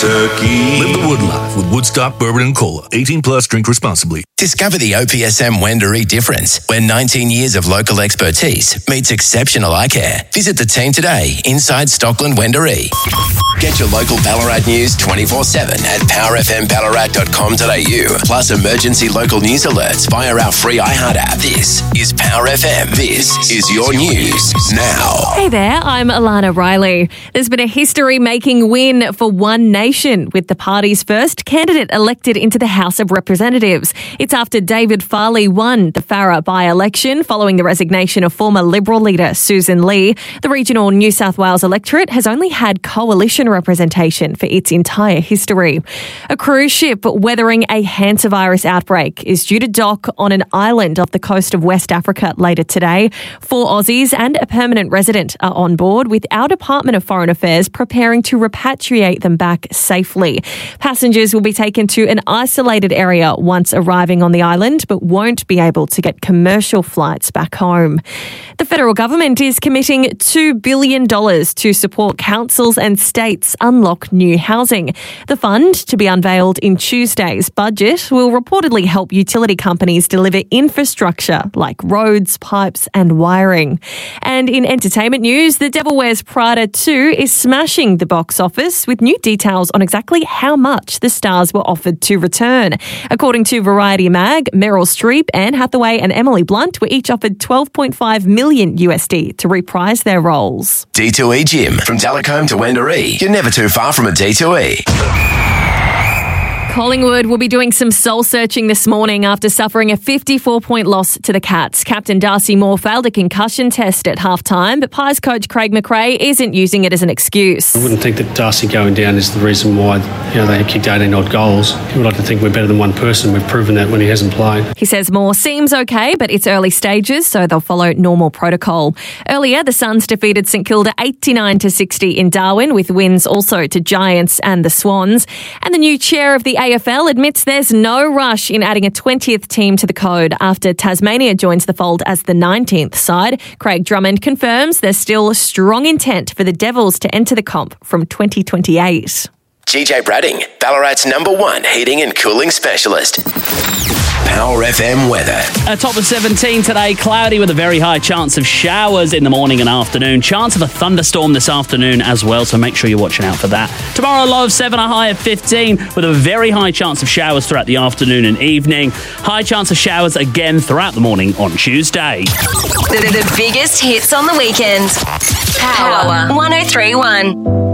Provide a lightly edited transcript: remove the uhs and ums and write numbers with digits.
Live the Wood life with Woodstock Bourbon and Cola. 18 plus, drink responsibly. Discover the OPSM Wendouree difference, where 19 years of local expertise meets exceptional eye care. Visit the team today inside Stockland Wendouree. Get your local Ballarat news 24/7 at powerfmballarat.com.au. Plus emergency local news alerts via our free iHeart app. This is Power FM. This is your news now. Hey there, I'm Alana Riley. There's been a history-making win for One Nation, with the party's first candidate elected into the House of Representatives. It's after David Farley won the Farrer by-election following the resignation of former Liberal leader Susan Lee. The regional New South Wales electorate has only had coalition representation for its entire history. A cruise ship weathering a hantavirus outbreak is due to dock on an island off the coast of West Africa later today. 4 Aussies and a permanent resident are on board, with our Department of Foreign Affairs preparing to repatriate them back safely. Passengers will be taken to an isolated area once arriving on the island, but won't be able to get commercial flights back home. The federal government is committing $2 billion to support councils and states unlock new housing. The fund, to be unveiled in Tuesday's budget, will reportedly help utility companies deliver infrastructure like roads, pipes and wiring. And in entertainment news, The Devil Wears Prada 2 is smashing the box office, with new details on exactly how much the stars were offered to return. According to Variety Mag, Meryl Streep, Anne Hathaway and Emily Blunt were each offered $12.5 million USD to reprise their roles. D2E Gym. From Delacombe to Wendouree, you're never too far from a D2E. Collingwood will be doing some soul-searching this morning after suffering a 54-point loss to the Cats. Captain Darcy Moore failed a concussion test at half-time, but Pies coach Craig McRae isn't using it as an excuse. I wouldn't think that Darcy going down is the reason why they kicked 18-odd goals. He would like to think we're better than one person. We've proven that when he hasn't played. He says Moore seems okay, but it's early stages, so they'll follow normal protocol. Earlier, the Suns defeated St Kilda 89-60 in Darwin, with wins also to Giants and the Swans. And the new chair of the AFL admits there's no rush in adding a 20th team to the code after Tasmania joins the fold as the 19th side. Craig Drummond confirms there's still strong intent for the Devils to enter the comp from 2028. GJ Bradding, Ballarat's #1 heating and cooling specialist. Power FM weather. A top of 17 today, cloudy with a very high chance of showers in the morning and afternoon. Chance of a thunderstorm this afternoon as well, so make sure you're watching out for that. Tomorrow, low of 7, a high of 15, with a very high chance of showers throughout the afternoon and evening. High chance of showers again throughout the morning on Tuesday. The biggest hits on the weekend. Power 103.1.